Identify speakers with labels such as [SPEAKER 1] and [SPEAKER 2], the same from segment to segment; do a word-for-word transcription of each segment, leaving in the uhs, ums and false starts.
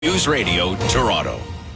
[SPEAKER 1] News Radio Toronto.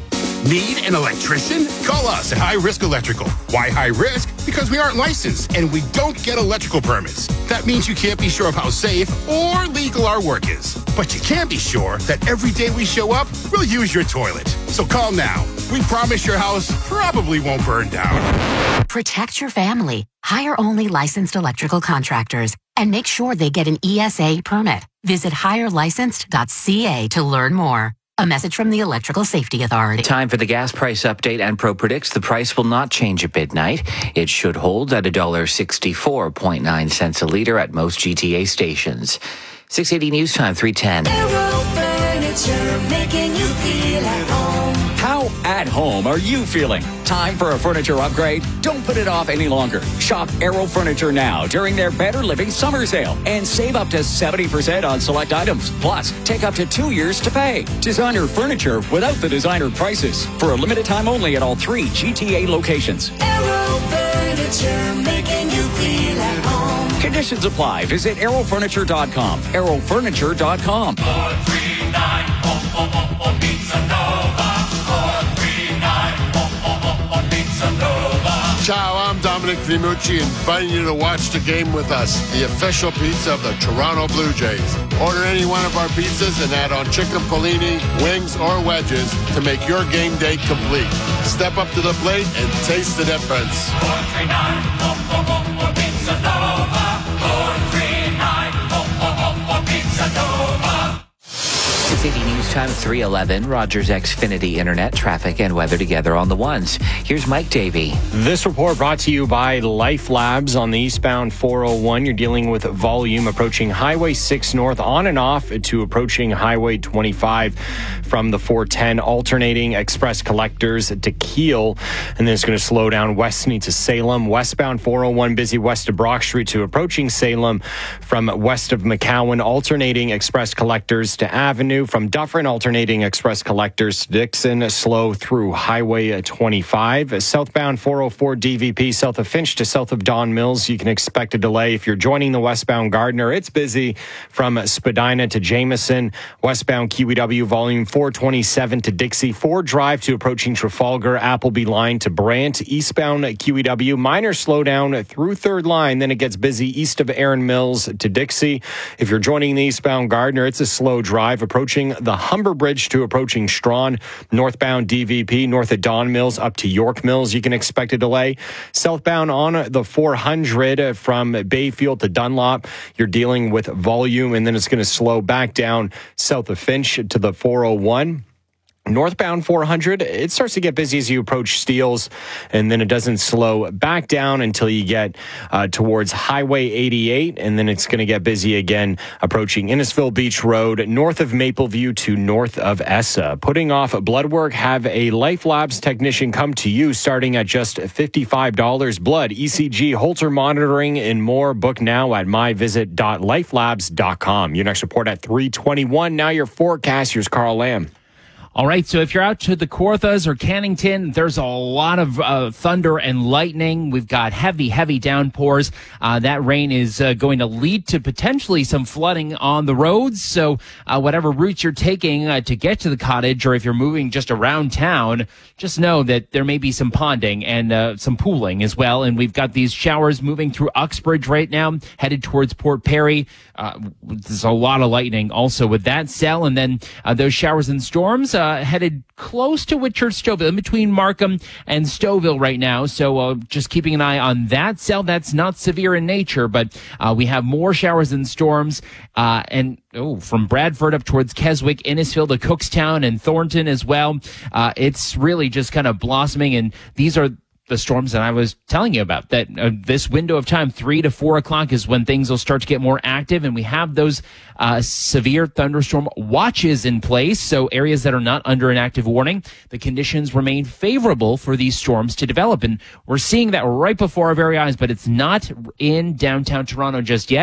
[SPEAKER 2] Need an electrician? Call us at High Risk Electrical. Why high risk? Because we aren't licensed and we don't get electrical permits. That means you can't be sure of how safe or legal our work is. But you can be sure that every day we show up, we'll use your toilet. So call now. We promise your house probably won't burn down.
[SPEAKER 3] Protect your family. Hire only licensed electrical contractors and make sure they get an E S A permit. Visit hire licensed dot c a to learn more. A message from the Electrical Safety Authority.
[SPEAKER 4] Time for the gas price update. Enpro predicts the price will not change at midnight. It should hold at one dollar sixty-four point nine cents a litre at most G T A stations. six eighty News Time, three ten.
[SPEAKER 5] Aero Furniture, making you feel at home.
[SPEAKER 6] How at home are you feeling? Time for a furniture upgrade? Don't put it off any longer. Shop Aero Furniture now during their Better Living Summer Sale and save up to seventy percent on select items. Plus, take up to two years to pay. Designer furniture without the designer prices. For a limited time only at all three G T A locations.
[SPEAKER 5] Aero Furniture, making you feel at home.
[SPEAKER 6] Conditions apply. Visit aero furniture dot com. aero furniture dot com.
[SPEAKER 7] four three nine, oh, oh, oh, oh, Pizza Nova. four three nine, oh, oh, oh, oh, Pizza Nova.
[SPEAKER 8] Ciao, I'm Dominic Vimucci, inviting you to watch the game with us, the official pizza of the Toronto Blue Jays. Order any one of our pizzas and add on chicken polini, wings, or wedges to make your game day complete. Step up to the plate and taste the difference.
[SPEAKER 7] four three nine, oh, oh, oh, oh, Pizza Nova. four three nine, oh, oh, oh, oh, Pizza Nova.
[SPEAKER 4] six eighty News Time, three eleven. Rogers Xfinity Internet, traffic and weather together on the ones. Here's Mike Davey.
[SPEAKER 9] This report brought to you by Life Labs on the eastbound four oh one. You're dealing with volume approaching Highway six North on and off to approaching Highway twenty-five from the four ten, alternating express collectors to Kiel. And then it's going to slow down westly to Salem. Westbound four oh one busy west of Brock Street to approaching Salem from west of McCowan, alternating express collectors to Avenue. From Dufferin, alternating express collectors to Dixon, slow through Highway twenty-five. Southbound four oh four D V P south of Finch to south of Don Mills. You can expect a delay if you're joining the westbound Gardner. It's busy from Spadina to Jameson. Westbound Q E W volume four twenty-seven to Dixie. Ford Drive to approaching Trafalgar. Appleby line to Brant. Eastbound Q E W minor slowdown through third line. Then it gets busy east of Erin Mills to Dixie. If you're joining the eastbound Gardner, it's a slow drive approaching the Humber Bridge to approaching Strawn. Northbound D V P north of Don Mills up to York Mills. You can expect a delay. Southbound on the four hundred from Bayfield to Dunlop. You're dealing with volume, and then it's going to slow back down south of Finch to the four oh one. Northbound four hundred, it starts to get busy as you approach Steeles, and then it doesn't slow back down until you get uh, towards Highway eighty-eight, and then it's going to get busy again approaching Innisfil Beach Road, north of Mapleview to north of Essa. Putting off blood work, have a Life Labs technician come to you starting at just fifty-five dollars. Blood, E C G, Holter monitoring, and more. Book now at my visit dot life labs dot com. Your next report at three twenty-one. Now your forecast. Here's Carl Lamb.
[SPEAKER 10] All right, so if you're out to the Kawarthas or Cannington, there's a lot of uh, thunder and lightning. We've got heavy, heavy downpours. Uh, that rain is uh, going to lead to potentially some flooding on the roads. So uh, whatever route you're taking uh, to get to the cottage, or if you're moving just around town, just know that there may be some ponding and uh, some pooling as well. And we've got these showers moving through Uxbridge right now, headed towards Port Perry. Uh, there's a lot of lightning also with that cell. And then uh, those showers and storms uh, Uh, headed close to Whitchurch Stouffville, in between Markham and Stouffville right now. So uh, just keeping an eye on that cell. That's not severe in nature, but uh, we have more showers and storms. Uh, and oh, from Bradford up towards Keswick, Innisfil to Cookstown and Thornton as well. Uh, it's really just kind of blossoming. And these are the storms that I was telling you about, that uh, this window of time, three to four o'clock, is when things will start to get more active. And we have those uh, severe thunderstorm watches in place. So areas that are not under an active warning, the conditions remain favorable for these storms to develop. And we're seeing that right before our very eyes, but it's not in downtown Toronto just yet.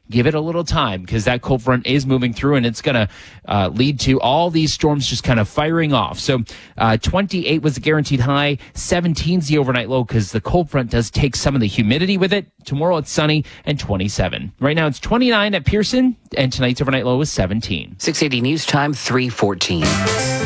[SPEAKER 10] give it a little time because that cold front is moving through and it's going to uh, lead to all these storms just kind of firing off. So uh, twenty-eight was the guaranteed high, seventeen is the overnight low because the cold front does take some of the humidity with it. Tomorrow it's sunny and twenty-seven. Right now it's twenty-nine at Pearson and tonight's overnight low is seventeen.
[SPEAKER 4] six eighty News Time, three fourteen.